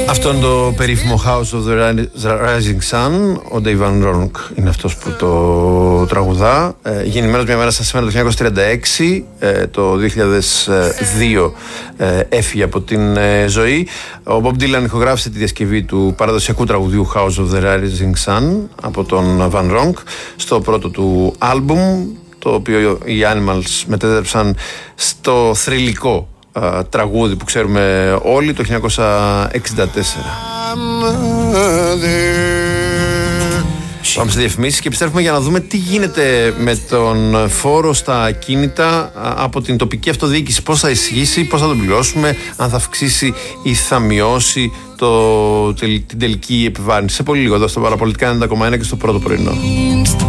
Αυτό είναι το περίφημο House of the Rising Sun. Ο Dave Van Ronk είναι αυτός που το τραγουδά. Γεννημένος μια μέρα σαν σήμερα το 1936, το 2002 έφυγε από την ζωή. Ο Bob Dylan ηχογράφησε τη διασκευή του παραδοσιακού τραγουδιού House of the Rising Sun από τον Van Ronk στο πρώτο του άλμπουμ, το οποίο οι Animals μετέδεψαν στο θρυλικό τραγούδι που ξέρουμε όλοι το 1964. Πάμε σε διαφημίσεις και επιστρέφουμε για να δούμε τι γίνεται με τον φόρο στα ακίνητα από την τοπική αυτοδιοίκηση. Πώς θα ισχύσει, πώς θα τον πληρώσουμε, αν θα αυξήσει ή θα μειώσει την τελική επιβάρυνση. Σε πολύ λίγο εδώ στο Παραπολιτικά 90,1 και στο πρώτο πρωινό.